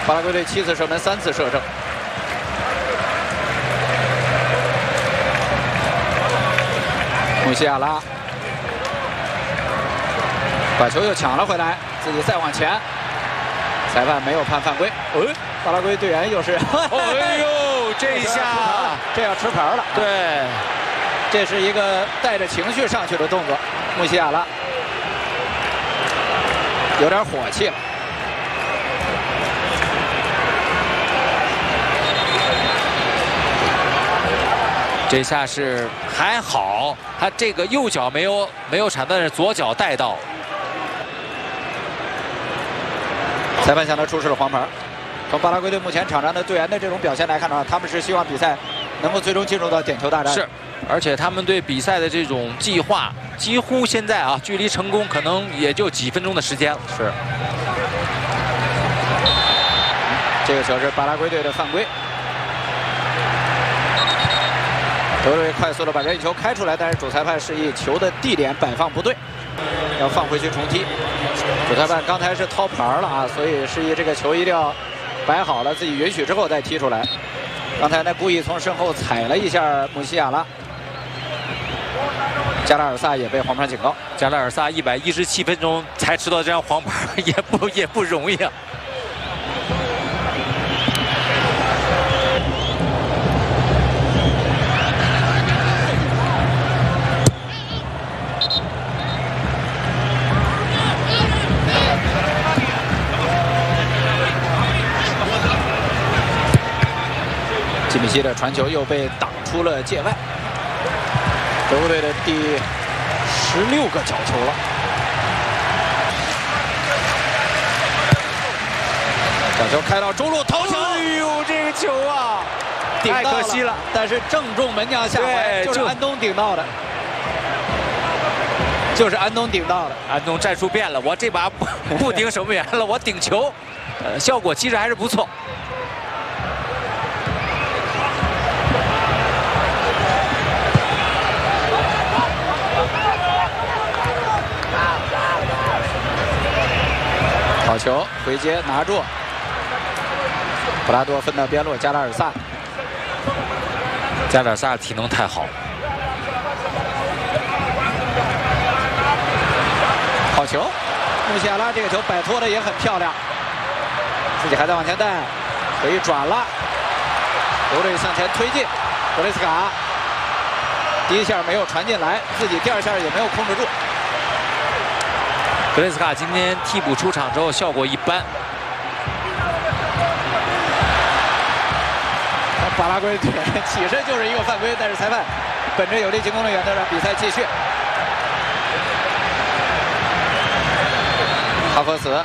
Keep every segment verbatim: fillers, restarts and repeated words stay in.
巴拉圭队七次射门，三次射正。穆西亚拉把球又抢了回来，自己再往前，裁判没有判犯规。哦，巴拉圭队员又是， 哎呦，这一下这要吃牌了。 对， 这是一个带着情绪上去的动作。穆西亚拉有点火气了。 这下是还好，他这个右脚没有没有铲，但是左脚带到。 裁判向他出示了黄牌。从巴拉圭队目前场上的队员的这种表现来看的话，他们是希望比赛能够最终进入到点球大战。 是，而且他们对比赛的这种计划，几乎现在啊，距离成功可能也就几分钟的时间了。 是。这个球是巴拉圭队的犯规。德国队快速的把任意球开出来，但是主裁判示意球的地点摆放不对，要放回去重踢。主裁判刚才是掏牌了啊，所以示意这个球一定要摆好了，自己允许之后再踢出来。刚才呢故意从身后踩了一下穆西亚拉，加拉尔萨也被黄牌警告。 加拉尔萨一百一十七分钟才吃到这张黄牌，也不也不容易啊。 基米希的传球又被挡出了界外，德国队的第十六个角球了。角球开到中路头球， 哎呦，这个球啊， 太可惜了， 但是正中门将下怀，就是安东顶到的，就是安东顶到的。 安东战术变了，我这把不不顶守门员了，我顶球，呃，效果其实还是不错。 好球，回接拿住，布拉多分到边路，加拉尔萨。 加拉尔萨体能太好， 好球，穆西亚拉这个球摆脱的也很漂亮，自己还在往前带，可以转了，球队向前推进，格雷斯卡第一下没有传进来，自己第二下也没有控制住。 格雷斯卡今天替补出场之后效果一般。 巴拉圭队起身就是一个犯规，但是裁判本着有利进攻的原则让比赛继续。哈弗茨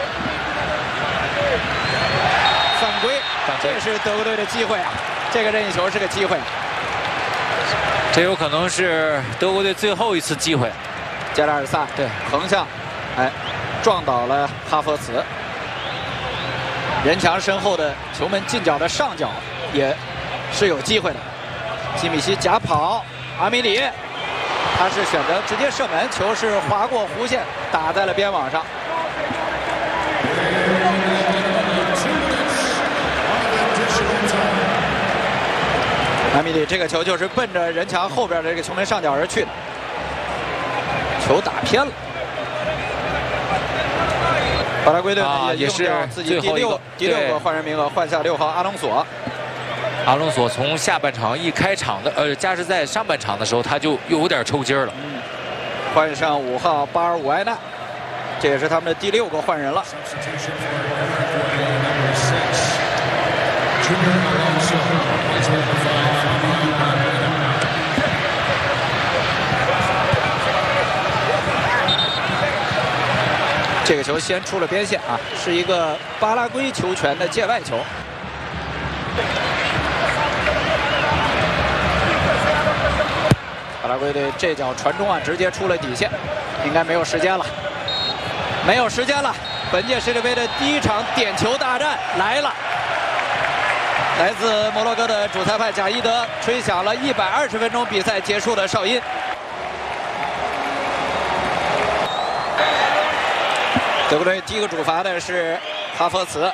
犯规，这是德国队的机会啊！这个任意球是个机会， 这有可能是德国队最后一次机会。 加拉尔萨对横向。哎，撞倒了哈弗茨，人墙身后的球门近角的上角也是有机会的。基米希假跑，阿米里，他是选择直接射门，球是划过弧线，打在了边网上。阿米里这个球就是奔着人墙后边的这个球门上角而去的，球打偏了。巴拉圭队呢也是自己第六第六个换人名额，换下六号阿隆索。 阿隆索从下半场一开场的，呃，加时在上半场的时候他就又有点抽筋了。 嗯，换上五号巴尔伍埃纳，这也是他们的第六个换人了。这个球先出了边线啊，是一个巴拉圭球权的界外球。巴拉圭队这脚传中啊，直接出了底线，应该没有时间了，没有时间了。本届世界杯的第一场点球大战来了，来自摩洛哥的主裁判贾伊德吹响了一百二十分钟比赛结束的哨音。德国队第一个主罚的是哈弗茨。